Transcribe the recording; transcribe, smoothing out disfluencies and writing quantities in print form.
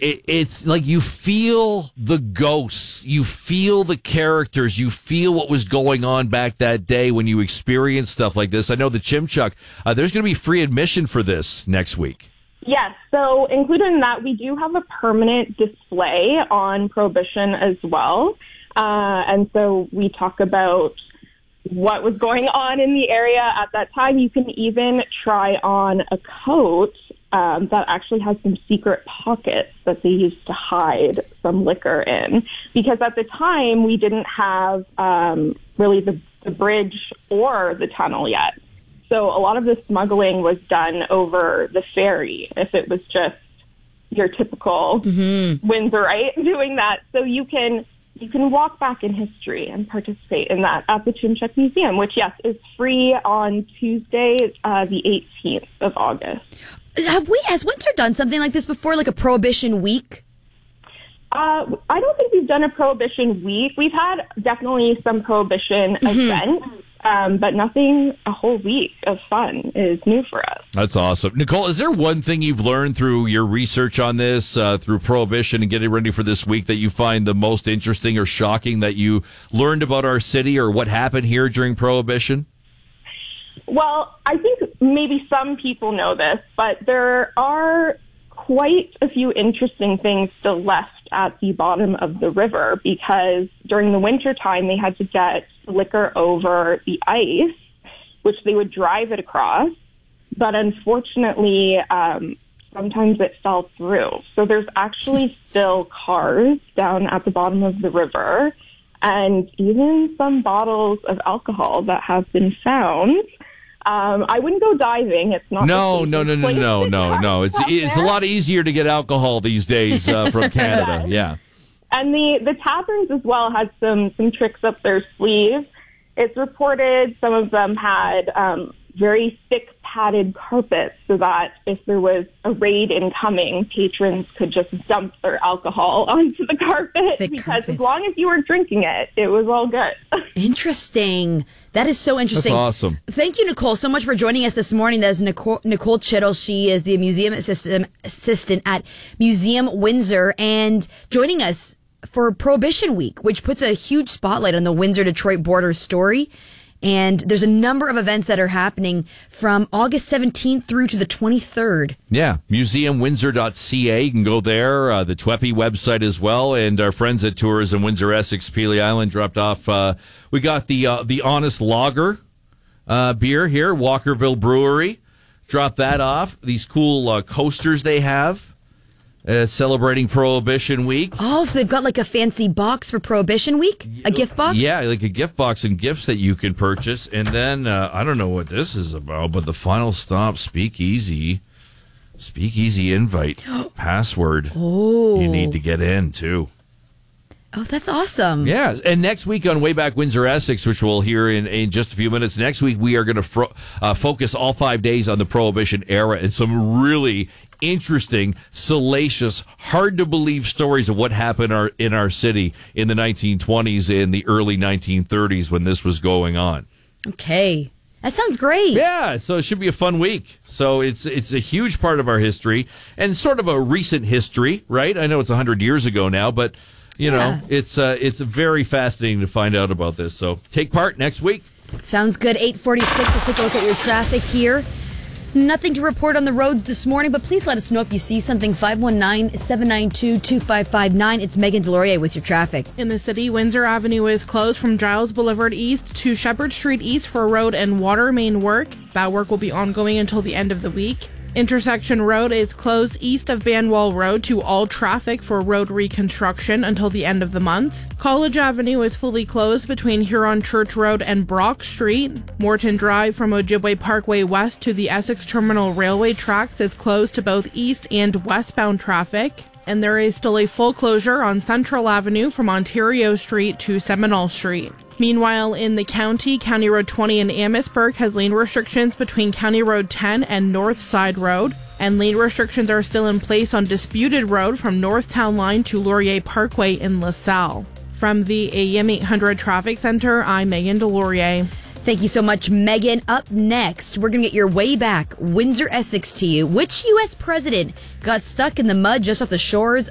it's like you feel the ghosts, you feel the characters, you feel what was going on back that day when you experience stuff like this. I know the Chimchuk, there's going to be free admission for this next week. Yes, so included in that, we do have a permanent display on Prohibition as well. And so we talk about what was going on in the area at that time. You can even try on a coat that actually has some secret pockets that they used to hide some liquor in. Because at the time, we didn't have really the bridge or the tunnel yet. So a lot of the smuggling was done over the ferry, if it was just your typical Windsorite doing that. So you can walk back in history and participate in that at the Chimchuk Museum, which, yes, is free on Tuesday, the 18th of August. Has Windsor done something like this before, like a Prohibition Week? I don't think we've done a Prohibition Week. We've had definitely some Prohibition events, but nothing a whole week of fun is new for us. That's awesome. Nicole, is there one thing you've learned through your research on this, through Prohibition and getting ready for this week, that you find the most interesting or shocking that you learned about our city or what happened here during Prohibition? Well, I think maybe some people know this, but there are quite a few interesting things still left at the bottom of the river, because during the winter time they had to get liquor over the ice, which they would drive it across. But unfortunately, sometimes it fell through. So there's actually still cars down at the bottom of the river, and even some bottles of alcohol that have been found. I wouldn't go diving. It's not. No. It's a lot easier to get alcohol these days from Canada. Yeah. And the taverns as well had some tricks up their sleeves. It's reported some of them had very thick padded carpets, so that if there was a raid incoming, patrons could just dump their alcohol onto the carpet, because as long as you were drinking it, it was all good. Interesting. That is so interesting. That's awesome. Thank you, Nicole, so much for joining us this morning. That is Nicole Chittle. She is the museum assistant at Museum Windsor, and joining us for Prohibition Week, which puts a huge spotlight on the Windsor-Detroit border story. And there's a number of events that are happening from August 17th through to the 23rd. Yeah, museumwindsor.ca. You can go there. The TWEPI website as well. And our friends at Tourism Windsor Essex Pelee Island dropped off. We got the Honest Lager beer here, Walkerville Brewery. Dropped that off. These cool coasters they have. Celebrating Prohibition Week. Oh, so they've got like a fancy box for Prohibition Week? A gift box? Yeah, like a gift box and gifts that you can purchase. And then, I don't know what this is about, but the Final Stop Speakeasy invite password. Oh. You need to get in, too. Oh, that's awesome. Yeah, and next week on Way Back Windsor Essex, which we'll hear in just a few minutes, next week we are going to focus all 5 days on the Prohibition era and some really interesting, salacious, hard-to-believe stories of what happened in our city in the 1920s and the early 1930s when this was going on. Okay. That sounds great. Yeah, so it should be a fun week. So it's a huge part of our history and sort of a recent history, right? I know it's 100 years ago now, but... You know, it's very fascinating to find out about this. So take part next week. Sounds good. 8:46. Let's take a look at your traffic here. Nothing to report on the roads this morning, but please let us know if you see something. 519-792-2559. It's Megan Delorier with your traffic. In the city, Windsor Avenue is closed from Giles Boulevard East to Shepherd Street East for road and water main work. That work will be ongoing until the end of the week. Intersection Road is closed east of Banwell Road to all traffic for road reconstruction until the end of the month. College Avenue is fully closed between Huron Church Road and Brock Street. Morton Drive from Ojibwe Parkway west to the Essex Terminal Railway tracks is closed to both east and westbound traffic. And there is still a full closure on Central Avenue from Ontario Street to Seminole Street. Meanwhile, in the county, County Road 20 in Amherstburg has lane restrictions between County Road 10 and North Side Road, and lane restrictions are still in place on Disputed Road from North Town Line to Laurier Parkway in LaSalle. From the AM 800 Traffic Center, I'm Megan Delorier. Thank you so much, Megan. Up next, we're going to get your Way Back Windsor Essex to you. Which U.S. president got stuck in the mud just off the shores